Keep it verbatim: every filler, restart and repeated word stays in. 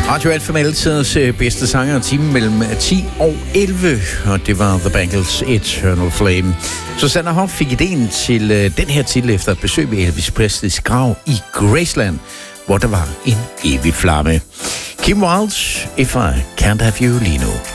Radio Alfa med altidens bedste sanger, time mellem ti og elleve, og det var The Bangles' Eternal Flame. Susanne Hoff fik ideen til øh, den her titel efter et besøg ved Elvis Presleys grav i Graceland, hvor der var en evig flamme. Kim Wilde, If I Can't Have You lige nu.